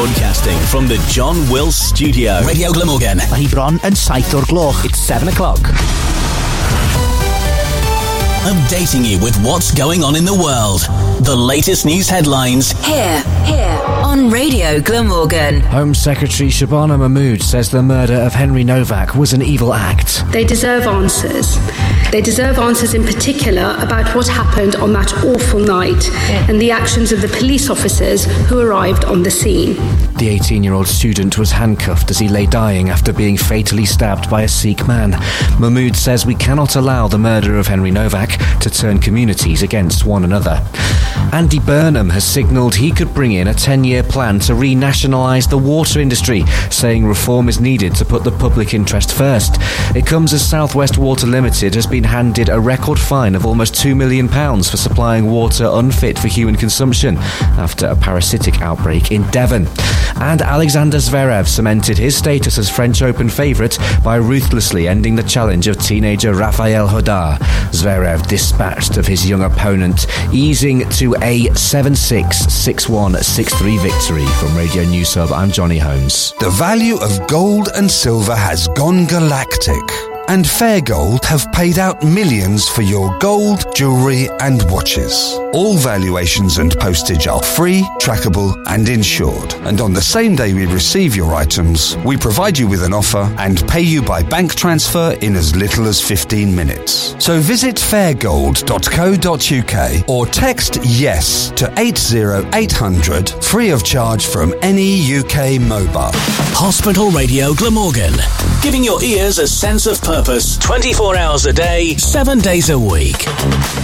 Broadcasting from the John Wills Studio. Radio Glamorgan. Mae hi bron yn 7 o'r gloch. It's 7 o'clock. Updating you with what's going on in the world. The latest news headlines. Here, on Radio Glamorgan. Home Secretary Shabana Mahmood says the murder of Henry Novak was an evil act. They deserve answers. They deserve answers in particular about what happened on that awful night and the actions of the police officers who arrived on the scene. The 18-year-old student was handcuffed as he lay dying after being fatally stabbed by a Sikh man. Mahmood says we cannot allow the murder of Henry Novak to turn communities against one another. Andy Burnham has signalled he could bring in a 10-year plan to renationalise the water industry, saying reform is needed to put the public interest first. It comes as South West Water Limited has been handed a record fine of almost £2 million for supplying water unfit for human consumption after a parasitic outbreak in Devon. And Alexander Zverev cemented his status as French Open favourite by ruthlessly ending the challenge of teenager Rafael Hodar. Zverev dispatched of his young opponent, easing to a 7-6, 6-1, 6-3 victory. From Radio News Hub, I'm Johnny Holmes. The value of gold and silver has gone galactic, and Fair Gold have paid out millions for your gold, jewellery and watches. All valuations and postage are free, trackable and insured. And on the same day we receive your items, we provide you with an offer and pay you by bank transfer in as little as 15 minutes. So visit fairgold.co.uk or text YES to 80800 free of charge from any UK mobile. Hospital Radio Glamorgan. Giving your ears a sense of purpose 24 hours a day, 7 days a week.